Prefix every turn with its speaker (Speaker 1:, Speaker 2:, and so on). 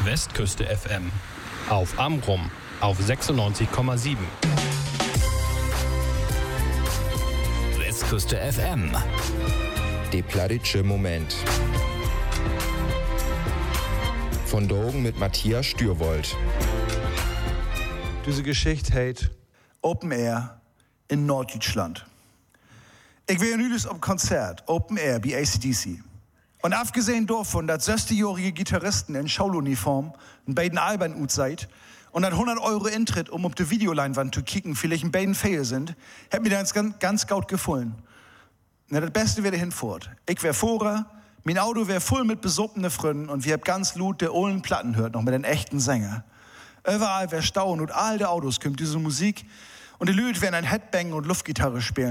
Speaker 1: Westküste FM. Auf Amrum auf 96,7.
Speaker 2: Westküste FM.
Speaker 3: Der plattitsche Moment. Von Drogen mit Matthias Stürwold.
Speaker 4: Diese Geschichte heißt Open Air in Norddeutschland. Ich war nüdels am Konzert, Open Air bei AC/DC. Und abgesehen davon, dass 60-jährige Gitarristen in Schauluniform in beiden Albern ut seid und dann 100 € Eintritt, um auf die Videoleinwand zu kicken, vielleicht in beiden Fälle sind, hat mir das ganz gut gefallen. Na, das Beste wäre hinfort. Ich wär Vorer, mein Auto wär voll mit besoppene Freunden und wir hab ganz laut der ollen Platten hört, noch mit den echten Sänger. Überall wär Stau und all der Autos kommt diese Musik und die Leute werden ein Headbang und Luftgitarre spielen.